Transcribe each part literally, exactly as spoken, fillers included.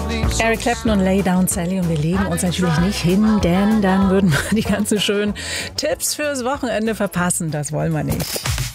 Eric Clapton und Lay Down Sally, und wir legen uns natürlich nicht hin, denn dann würden wir die ganzen schönen Tipps fürs Wochenende verpassen. Das wollen wir nicht.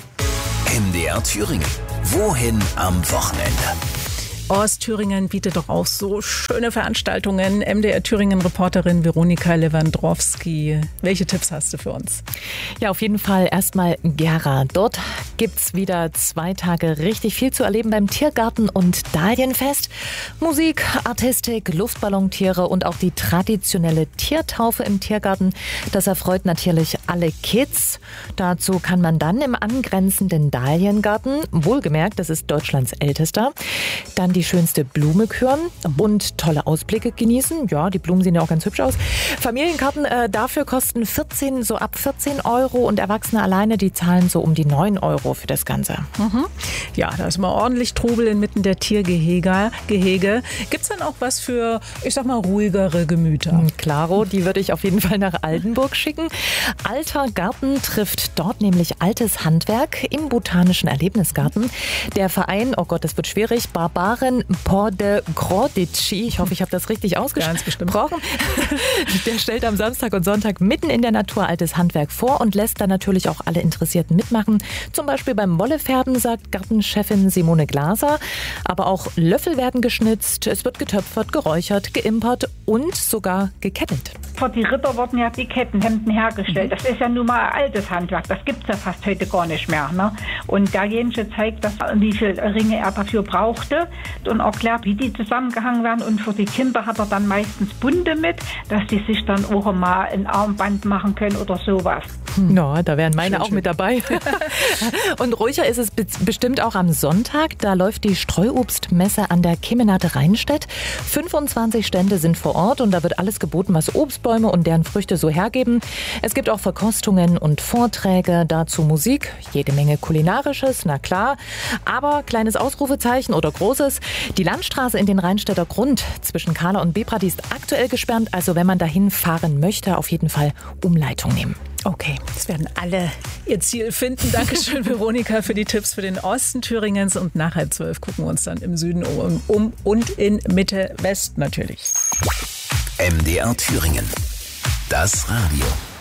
M D R Thüringen. Wohin am Wochenende? Ostthüringen bietet doch auch so schöne Veranstaltungen. M D R Thüringen-Reporterin Veronika Lewandowski. Welche Tipps hast du für uns? Ja, auf jeden Fall erstmal Gera. Dort gibt's wieder zwei Tage richtig viel zu erleben beim Tiergarten und Dahlienfest. Musik, Artistik, Luftballontiere und auch die traditionelle Tiertaufe im Tiergarten. Das erfreut natürlich alle Kids. Dazu kann man dann im angrenzenden Dahliengarten, wohlgemerkt, das ist Deutschlands ältester, dann die schönste Blume küren und tolle Ausblicke genießen. Ja, die Blumen sehen ja auch ganz hübsch aus. Familienkarten äh, dafür kosten vierzehn, so ab vierzehn Euro, und Erwachsene alleine, die zahlen so um die neun Euro für das Ganze. Mhm. Ja, da ist mal ordentlich Trubel inmitten der Tiergehege. Gehege. Gibt's dann auch was für, ich sag mal, ruhigere Gemüter? Klaro, die würde ich auf jeden Fall nach Altenburg schicken. Alter Garten trifft dort nämlich altes Handwerk im Botanischen Erlebnisgarten. Der Verein, oh Gott, das wird schwierig, Barbaren Porde Grodici, ich hoffe, ich habe das richtig ausgesprochen, der stellt am Samstag und Sonntag mitten in der Natur altes Handwerk vor und lässt dann natürlich auch alle Interessierten mitmachen. Zum Beispiel beim Wollefärben, sagt Gartenchefin Simone Glaser. Aber auch Löffel werden geschnitzt, es wird getöpfert, geräuchert, geimpert und sogar gekettet. Vor die Ritter wurden ja die Kettenhemden hergestellt. Das ist ja nun mal altes Handwerk. Das gibt es ja fast heute gar nicht mehr. Ne? Und derjenige zeigt, dass, wie viele Ringe er dafür brauchte und erklärt, wie die zusammengehangen werden. Und für die Kinder hat er dann meistens bunte mit, dass die sich dann auch mal ein Armband machen können oder sowas. Hm. Ja, da wären meine schön, auch schön. mit dabei. Und ruhiger ist es be- bestimmt auch am Sonntag. Da läuft die Streuobstmesse an der Kemenate Rheinstedt. fünfundzwanzig Stände sind vor Ort und da wird alles geboten, was Obstbäume und deren Früchte so hergeben. Es gibt auch Verkostungen und Vorträge, dazu Musik, jede Menge Kulinarisches, na klar. Aber kleines Ausrufezeichen oder großes, die Landstraße in den Rheinstädter Grund zwischen Kahler und Bebra, die ist aktuell gesperrt. Also wenn man dahin fahren möchte, auf jeden Fall Umleitung nehmen. Okay, es werden alle ihr Ziel finden. Dankeschön, Veronika, für die Tipps für den Osten Thüringens. Und nach halb zwölf gucken wir uns dann im Süden um, um und in Mitte West natürlich. M D R Thüringen. Das Radio.